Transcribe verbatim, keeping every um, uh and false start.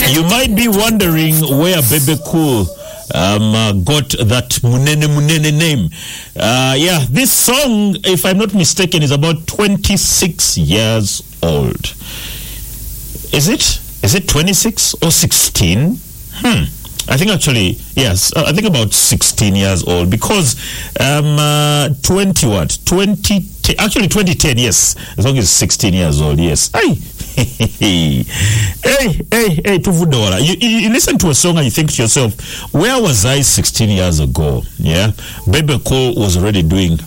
You might be wondering where Bebe Cool um, uh, got that Munene Munene name. Uh, yeah, this song, if I'm not mistaken, is about twenty-six years old. Is it? Is it twenty-six or sixteen? Hmm. I think actually, yes, uh, I think about sixteen years old, because um, uh, twenty what? twenty, actually twenty ten, yes, as long as sixteen years old, yes. Hey, hey, hey, hey, Tuvudora. You, you, you listen to a song and you think to yourself, where was I sixteen years ago? Yeah, Bebe Cool was already doing